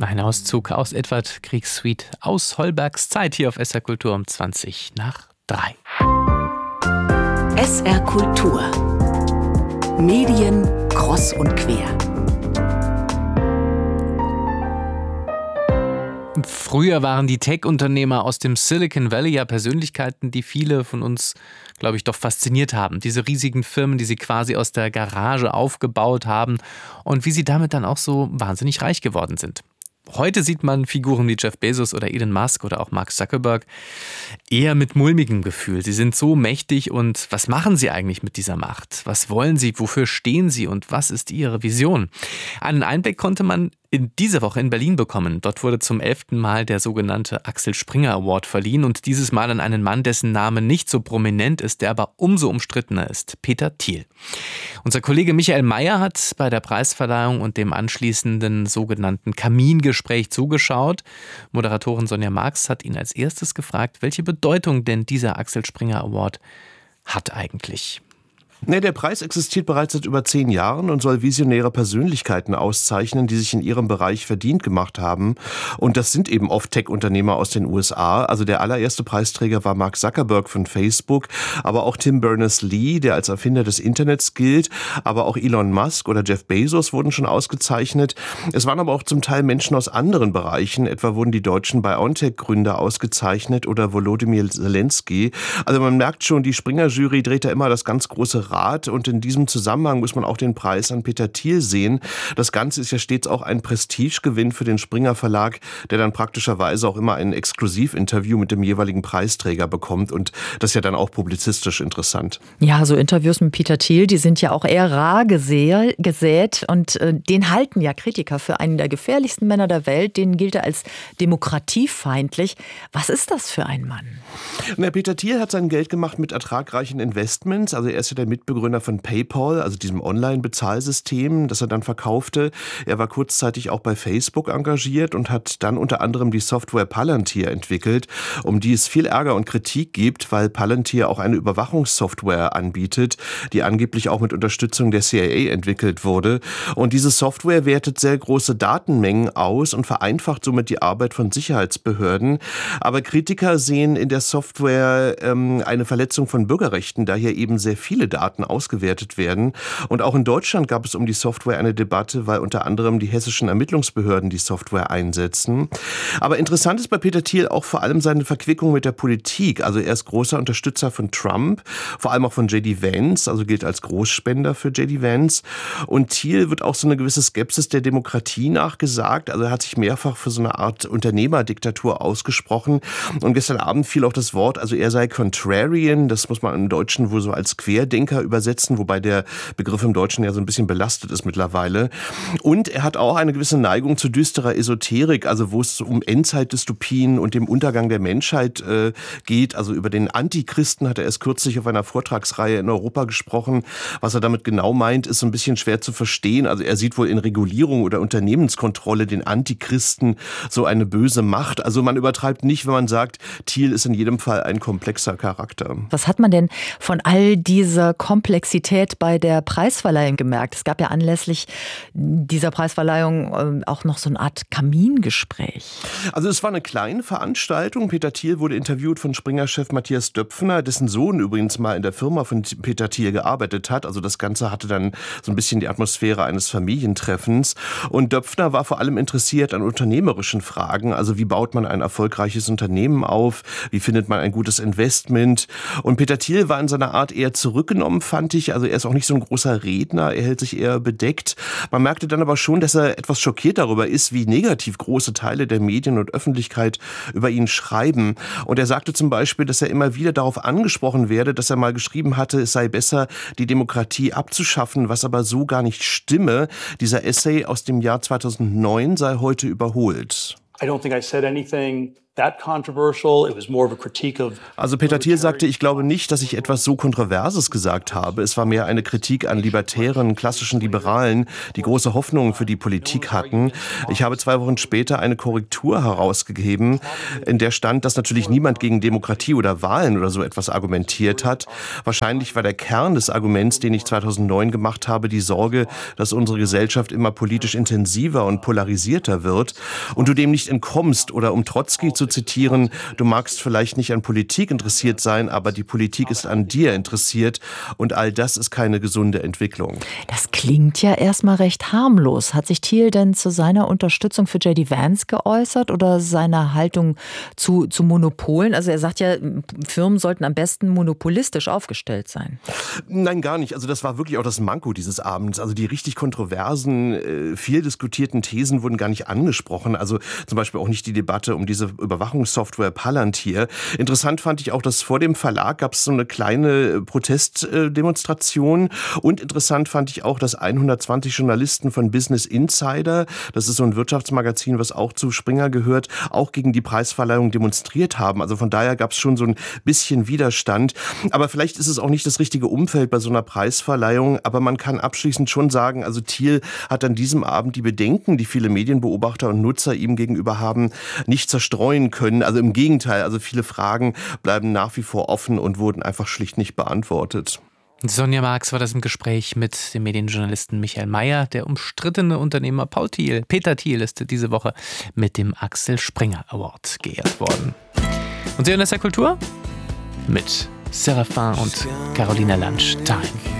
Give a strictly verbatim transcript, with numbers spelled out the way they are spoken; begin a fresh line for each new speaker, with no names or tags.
Ein Auszug aus Edward Griegs Suite aus Holbergs Zeit hier auf S R Kultur um zwanzig nach drei.
S R Kultur. Medien kross und quer.
Früher waren die Tech-Unternehmer aus dem Silicon Valley ja Persönlichkeiten, die viele von uns, glaube ich, doch fasziniert haben. Diese riesigen Firmen, die sie quasi aus der Garage aufgebaut haben und wie sie damit dann auch so wahnsinnig reich geworden sind. Heute sieht man Figuren wie Jeff Bezos oder Elon Musk oder auch Mark Zuckerberg eher mit mulmigem Gefühl. Sie sind so mächtig und was machen sie eigentlich mit dieser Macht? Was wollen sie? Wofür stehen sie? Und was ist ihre Vision? Einen Einblick konnte man in dieser Woche in Berlin bekommen. Dort wurde zum elften Mal der sogenannte Axel Springer Award verliehen und dieses Mal an einen Mann, dessen Name nicht so prominent ist, der aber umso umstrittener ist, Peter Thiel. Unser Kollege Michael Mayer hat bei der Preisverleihung und dem anschließenden sogenannten Kamingespräch zugeschaut. Moderatorin Sonja Marx hat ihn als erstes gefragt, welche Bedeutung denn dieser Axel Springer Award hat eigentlich.
Nee, der Preis existiert bereits seit über zehn Jahren und soll visionäre Persönlichkeiten auszeichnen, die sich in ihrem Bereich verdient gemacht haben. Und das sind eben oft Tech-Unternehmer aus den U S A. Also der allererste Preisträger war Mark Zuckerberg von Facebook, aber auch Tim Berners-Lee, der als Erfinder des Internets gilt, aber auch Elon Musk oder Jeff Bezos wurden schon ausgezeichnet. Es waren aber auch zum Teil Menschen aus anderen Bereichen. Etwa wurden die deutschen BioNTech-Gründer ausgezeichnet oder Volodymyr Zelensky. Also man merkt schon, die Springer-Jury dreht da immer das ganz große Rad und in diesem Zusammenhang muss man auch den Preis an Peter Thiel sehen. Das Ganze ist ja stets auch ein Prestigegewinn für den Springer Verlag, der dann praktischerweise auch immer ein Exklusivinterview mit dem jeweiligen Preisträger bekommt und das ist ja dann auch publizistisch interessant.
Ja, so Interviews mit Peter Thiel, die sind ja auch eher rar gesät, gesät und äh, den halten ja Kritiker für einen der gefährlichsten Männer der Welt, den gilt er als demokratiefeindlich. Was ist das für ein Mann?
Na, Peter Thiel hat sein Geld gemacht mit ertragreichen Investments, also er ist ja der Mitbegründer von PayPal, also diesem Online-Bezahlsystem, das er dann verkaufte. Er war kurzzeitig auch bei Facebook engagiert und hat dann unter anderem die Software Palantir entwickelt, um die es viel Ärger und Kritik gibt, weil Palantir auch eine Überwachungssoftware anbietet, die angeblich auch mit Unterstützung der C I A entwickelt wurde. Und diese Software wertet sehr große Datenmengen aus und vereinfacht somit die Arbeit von Sicherheitsbehörden. Aber Kritiker sehen in der Software ähm, eine Verletzung von Bürgerrechten, da hier eben sehr viele Daten ausgewertet werden. Und auch in Deutschland gab es um die Software eine Debatte, weil unter anderem die hessischen Ermittlungsbehörden die Software einsetzen. Aber interessant ist bei Peter Thiel auch vor allem seine Verquickung mit der Politik. Also er ist großer Unterstützer von Trump, vor allem auch von J D Vance, also gilt als Großspender für J D Vance. Und Thiel wird auch so eine gewisse Skepsis der Demokratie nachgesagt. Also er hat sich mehrfach für so eine Art Unternehmerdiktatur ausgesprochen. Und gestern Abend fiel auch das Wort, also er sei Contrarian, das muss man im Deutschen wohl so als Querdenker übersetzen, wobei der Begriff im Deutschen ja so ein bisschen belastet ist mittlerweile. Und er hat auch eine gewisse Neigung zu düsterer Esoterik, also wo es um Endzeitdystopien und dem Untergang der Menschheit äh, geht. Also über den Antichristen hat er erst kürzlich auf einer Vortragsreihe in Europa gesprochen. Was er damit genau meint, ist so ein bisschen schwer zu verstehen. Also er sieht wohl in Regulierung oder Unternehmenskontrolle den Antichristen so eine böse Macht. Also man übertreibt nicht, wenn man sagt, Thiel ist in jedem Fall ein komplexer Charakter.
Was hat man denn von all dieser Komplexität bei der Preisverleihung gemerkt? Es gab ja anlässlich dieser Preisverleihung auch noch so eine Art Kamingespräch.
Also es war eine kleine Veranstaltung. Peter Thiel wurde interviewt von Springer-Chef Matthias Döpfner, dessen Sohn übrigens mal in der Firma von Peter Thiel gearbeitet hat. Also das Ganze hatte dann so ein bisschen die Atmosphäre eines Familientreffens. Und Döpfner war vor allem interessiert an unternehmerischen Fragen. Also wie baut man ein erfolgreiches Unternehmen auf? Wie findet man ein gutes Investment? Und Peter Thiel war in seiner Art eher zurückgenommen, fand ich. Also er ist auch nicht so ein großer Redner, er hält sich eher bedeckt. Man merkte dann aber schon, dass er etwas schockiert darüber ist, wie negativ große Teile der Medien und Öffentlichkeit über ihn schreiben. Und er sagte zum Beispiel, dass er immer wieder darauf angesprochen werde, dass er mal geschrieben hatte, es sei besser, die Demokratie abzuschaffen, was aber so gar nicht stimme. Dieser Essay aus dem Jahr zweitausendneun sei heute überholt.
I don't think I said anything
Also Peter Thiel sagte, ich glaube nicht, dass ich etwas so Kontroverses gesagt habe. Es war mehr eine Kritik an libertären, klassischen Liberalen, die große Hoffnungen für die Politik hatten. Ich habe zwei Wochen später eine Korrektur herausgegeben, in der stand, dass natürlich niemand gegen Demokratie oder Wahlen oder so etwas argumentiert hat. Wahrscheinlich war der Kern des Arguments, den ich zweitausendneun gemacht habe, die Sorge, dass unsere Gesellschaft immer politisch intensiver und polarisierter wird und du dem nicht entkommst. Oder um Trotzki zu zitieren, du magst vielleicht nicht an Politik interessiert sein, aber die Politik ist an dir interessiert und all das ist keine gesunde Entwicklung.
Das klingt ja erstmal recht harmlos. Hat sich Thiel denn zu seiner Unterstützung für J D Vance geäußert oder seiner Haltung zu, zu Monopolen? Also er sagt ja, Firmen sollten am besten monopolistisch aufgestellt sein.
Nein, gar nicht. Also das war wirklich auch das Manko dieses Abends. Also die richtig kontroversen, viel diskutierten Thesen wurden gar nicht angesprochen. Also zum Beispiel auch nicht die Debatte um diese Überwachungssoftware Palantir. Interessant fand ich auch, dass vor dem Verlag gab es so eine kleine Protestdemonstration. Und interessant fand ich auch, dass hundertzwanzig Journalisten von Business Insider, das ist so ein Wirtschaftsmagazin, was auch zu Springer gehört, auch gegen die Preisverleihung demonstriert haben. Also von daher gab es schon so ein bisschen Widerstand. Aber vielleicht ist es auch nicht das richtige Umfeld bei so einer Preisverleihung. Aber man kann abschließend schon sagen, also Thiel hat an diesem Abend die Bedenken, die viele Medienbeobachter und Nutzer ihm gegenüber haben, nicht zerstreuen können. Also im Gegenteil, also viele Fragen bleiben nach wie vor offen und wurden einfach schlicht nicht beantwortet.
Sonja Marx war das im Gespräch mit dem Medienjournalisten Michael Mayer. Der umstrittene Unternehmer Paul Thiel, Peter Thiel, ist diese Woche mit dem Axel Springer Award geehrt worden. Und Sie hören S R Kultur mit Séraphin und Carolina Lange. Time.